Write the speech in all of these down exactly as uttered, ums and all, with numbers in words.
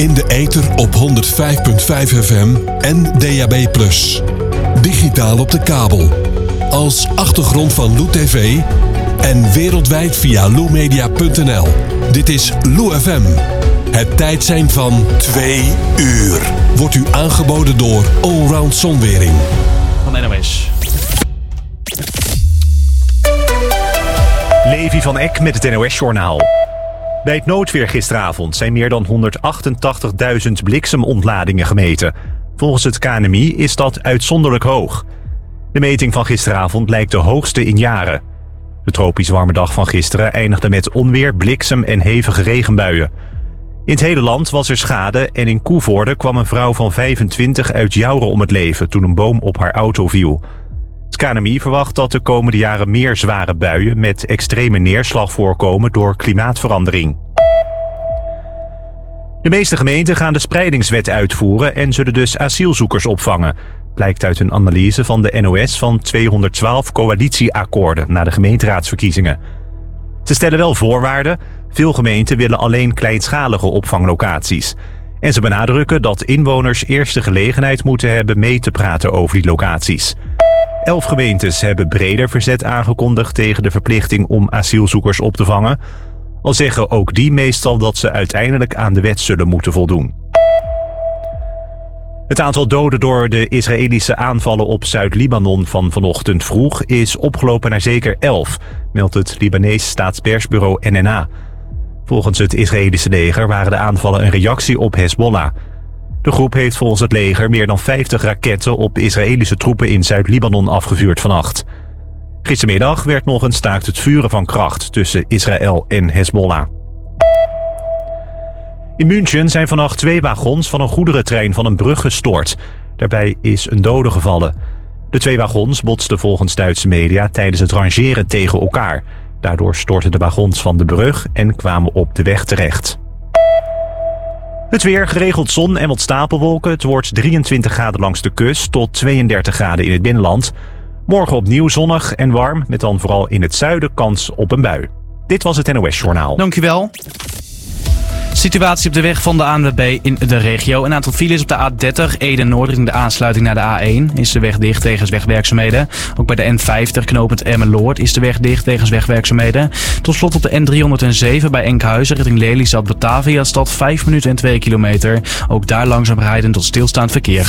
In de ether op honderd vijf komma vijf F M en D A B plus. Digitaal op de kabel. Als achtergrond van Lou T V en wereldwijd via lou media punt n l. Dit is Lou F M. Het tijdsein van twee uur. Wordt u aangeboden door Allround Zonwering. Van N O S. Levi van Eck met het N O S-journaal. Bij het noodweer gisteravond zijn meer dan honderdachtentachtigduizend bliksemontladingen gemeten. Volgens het K N M I is dat uitzonderlijk hoog. De meting van gisteravond lijkt de hoogste in jaren. De tropisch warme dag van gisteren eindigde met onweer, bliksem en hevige regenbuien. In het hele land was er schade en in Koevoorde kwam een vrouw van vijfentwintig uit Jouren om het leven toen een boom op haar auto viel. Het K N M I verwacht dat de komende jaren meer zware buien met extreme neerslag voorkomen door klimaatverandering. De meeste gemeenten gaan de spreidingswet uitvoeren en zullen dus asielzoekers opvangen. Blijkt uit een analyse van de N O S van tweehonderdtwaalf coalitieakkoorden na de gemeenteraadsverkiezingen. Ze stellen wel voorwaarden. Veel gemeenten willen alleen kleinschalige opvanglocaties. En ze benadrukken dat inwoners eerst de gelegenheid moeten hebben mee te praten over die locaties. Elf gemeentes hebben breder verzet aangekondigd tegen de verplichting om asielzoekers op te vangen. Al zeggen ook die meestal dat ze uiteindelijk aan de wet zullen moeten voldoen. Het aantal doden door de Israëlische aanvallen op Zuid-Libanon van vanochtend vroeg is opgelopen naar zeker elf, meldt het Libanees staatspersbureau N N A. Volgens het Israëlische leger waren de aanvallen een reactie op Hezbollah. De groep heeft volgens het leger meer dan vijftig raketten op Israëlische troepen in Zuid-Libanon afgevuurd vannacht. Gistermiddag werd nog een staakt het vuren van kracht tussen Israël en Hezbollah. In München zijn vannacht twee wagons van een goederentrein van een brug gestort. Daarbij is een dode gevallen. De twee wagons botsten volgens Duitse media tijdens het rangeren tegen elkaar. Daardoor stortten de wagons van de brug en kwamen op de weg terecht. Het weer, geregeld zon en wat stapelwolken. Het wordt drieëntwintig graden langs de kust tot tweeëndertig graden in het binnenland. Morgen opnieuw zonnig en warm, met dan vooral in het zuiden kans op een bui. Dit was het N O S-journaal. Dankjewel. Situatie op de weg van de A N W B in de regio. Een aantal files op de A dertig, Ede-Noord in de aansluiting naar de A één. Is de weg dicht wegens wegwerkzaamheden. Ook bij de N vijftig, knooppunt Emmen-Noord, is de weg dicht wegens wegwerkzaamheden. Tot slot op de N driehonderdzeven bij Enkhuizen richting Lelystad Batavia stad vijf minuten en twee kilometer. Ook daar langzaam rijden tot stilstaand verkeer.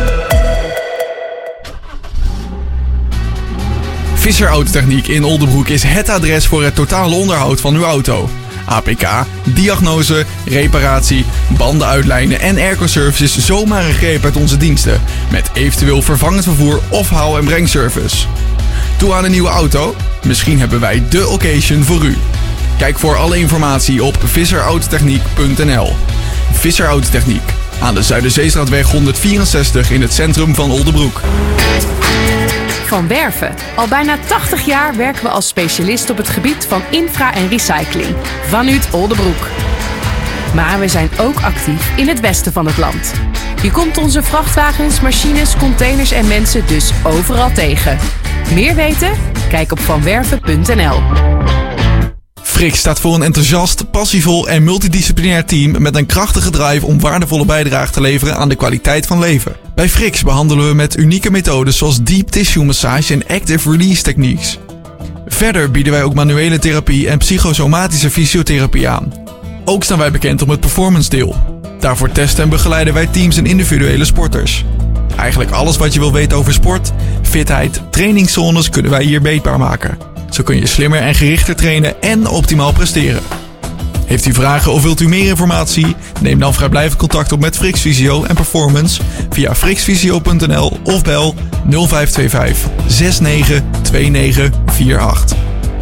Visser Autotechniek in Oldebroek is het adres voor het totale onderhoud van uw auto. A P K, diagnose, reparatie, banden uitlijnen en airco-service is zomaar een greep uit onze diensten. Met eventueel vervangend vervoer of haal- en brengservice. Toe aan een nieuwe auto? Misschien hebben wij de occasion voor u. Kijk voor alle informatie op visser autotechniek punt n l. Visser Autotechniek, aan de Zuiderzeestraatweg honderdvierenzestig in het centrum van Oldebroek. Van Werven. Al bijna tachtig jaar werken we als specialist op het gebied van infra en recycling. Vanuit Oldebroek. Maar we zijn ook actief in het westen van het land. Je komt onze vrachtwagens, machines, containers en mensen dus overal tegen. Meer weten? Kijk op van werven punt n l. Frix staat voor een enthousiast, passievol en multidisciplinair team met een krachtige drive om waardevolle bijdrage te leveren aan de kwaliteit van leven. Bij Frix behandelen we met unieke methodes zoals deep tissue massage en active release techniques. Verder bieden wij ook manuele therapie en psychosomatische fysiotherapie aan. Ook staan wij bekend om het performance deel. Daarvoor testen en begeleiden wij teams en individuele sporters. Eigenlijk alles wat je wil weten over sport, fitheid, trainingszones kunnen wij hier meetbaar maken. Zo kun je slimmer en gerichter trainen en optimaal presteren. Heeft u vragen of wilt u meer informatie? Neem dan vrijblijvend contact op met Frix Physio en Performance via frix physio punt n l of bel nul vijf twee vijf zes negen twee negen vier acht.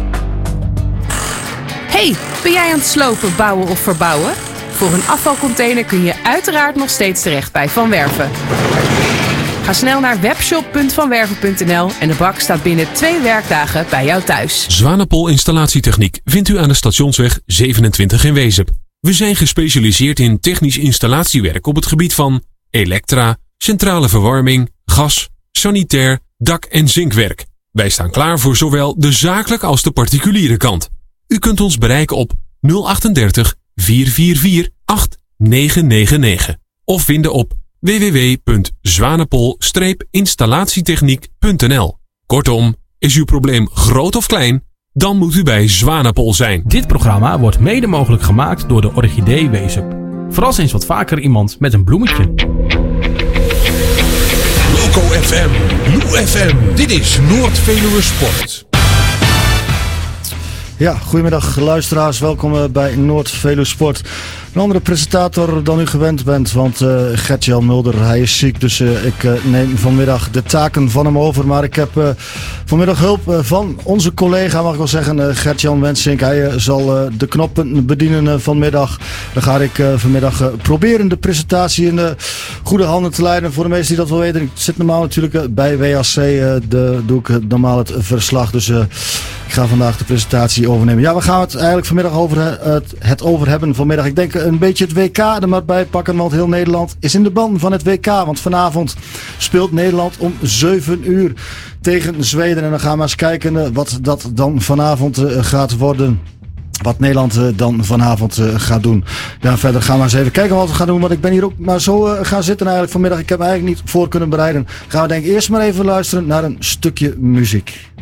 Hey, ben jij aan het slopen, bouwen of verbouwen? Voor een afvalcontainer kun je uiteraard nog steeds terecht bij Van Werven. Ga snel naar webshop punt van werven punt n l en de bak staat binnen twee werkdagen bij jou thuis. Zwanenpol Installatietechniek vindt u aan de Stationsweg zevenentwintig in Wezep. We zijn gespecialiseerd in technisch installatiewerk op het gebied van elektra, centrale verwarming, gas, sanitair, dak- en zinkwerk. Wij staan klaar voor zowel de zakelijke als de particuliere kant. U kunt ons bereiken op nul drieënachtig, vier vier vier, acht negen negen negen. Of vinden op w w w punt zwanepol dash installatietechniek punt n l. Kortom, is uw probleem groot of klein? Dan moet u bij Zwanepol zijn. Dit programma wordt mede mogelijk gemaakt door de Orchidee Weesup. Verras eens wat vaker iemand met een bloemetje. Loco F M, Lou F M, dit is Noord-Veluwe Sport. Ja, goedemiddag luisteraars, welkom bij Noord-Veluwe Sport. Een andere presentator dan u gewend bent, want uh, Gert-Jan Mulder, hij is ziek, dus uh, ik uh, neem vanmiddag de taken van hem over. Maar ik heb uh, vanmiddag hulp uh, van onze collega, mag ik wel zeggen, uh, Gert-Jan Wensink. Hij uh, zal uh, de knoppen bedienen uh, vanmiddag. Dan ga ik uh, vanmiddag uh, proberen de presentatie in uh, goede handen te leiden. Voor de meesten die dat wel weten, ik zit normaal natuurlijk uh, bij W A C, uh, de, doe ik uh, normaal het verslag, dus... Uh, Ik ga vandaag de presentatie overnemen. Ja, we gaan het eigenlijk vanmiddag over het, het over hebben vanmiddag. Ik denk een beetje het W K er maar bij pakken, want heel Nederland is in de ban van het W K. Want vanavond speelt Nederland om zeven uur tegen Zweden. En dan gaan we eens kijken wat dat dan vanavond gaat worden. Wat Nederland dan vanavond gaat doen. Ja, verder gaan we eens even kijken wat we gaan doen. Want ik ben hier ook maar zo gaan zitten eigenlijk vanmiddag. Ik heb me eigenlijk niet voor kunnen bereiden. Gaan we denk ik eerst maar even luisteren naar een stukje muziek.